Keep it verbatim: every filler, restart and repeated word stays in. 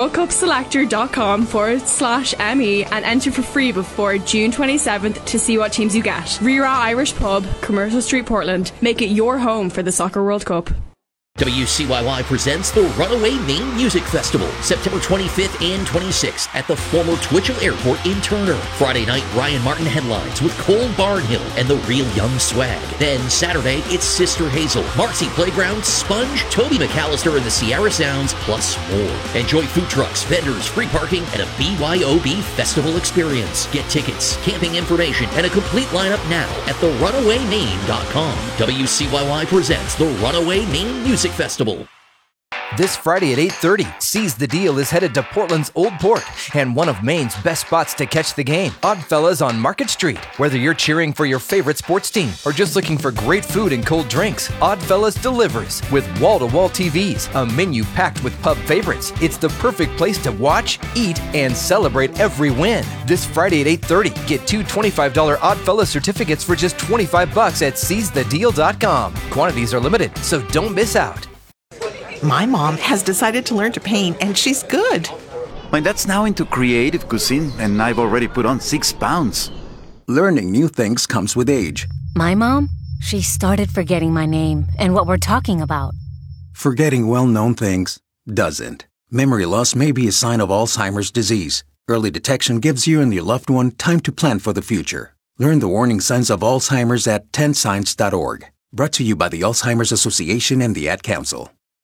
worldcupselector.com forward slash ME and enter for free before June twenty-seventh to see what teams you get. Rira Irish Pub, Commercial Street, Portland. Make it your home for the Soccer World Cup. W C Y Y presents the Runaway Maine Music Festival, September twenty-fifth and twenty-sixth at the former Twitchell Airport in Turner. Friday night, Ryan Martin headlines with Cole Barnhill and the Real Young Swag. Then Saturday, it's Sister Hazel, Marcy Playground, Sponge, Toby McAllister and the Sierra Sounds, plus more. Enjoy food trucks, vendors, free parking, and a B Y O B festival experience. Get tickets, camping information, and a complete lineup now at the runaway maine dot com. W C Y Y presents the Runaway Maine Music Festival. This Friday at eight thirty, Seize the Deal is headed to Portland's Old Port and one of Maine's best spots to catch the game, Oddfellas on Market Street. Whether you're cheering for your favorite sports team or just looking for great food and cold drinks, Oddfellas delivers with wall-to-wall T Vs, a menu packed with pub favorites. It's the perfect place to watch, eat, and celebrate every win. This Friday at eight thirty, get two twenty-five dollars Oddfellas certificates for just twenty-five bucks at seize the deal dot com. Quantities are limited, so don't miss out. My mom has decided to learn to paint, and she's good. My dad's now into creative cuisine, and I've already put on six pounds. Learning new things comes with age. My mom? She started forgetting my name and what we're talking about. Forgetting well-known things doesn't. Memory loss may be a sign of Alzheimer's disease. Early detection gives you and your loved one time to plan for the future. Learn the warning signs of Alzheimer's at ten signs dot org. Brought to you by the Alzheimer's Association and the Ad Council.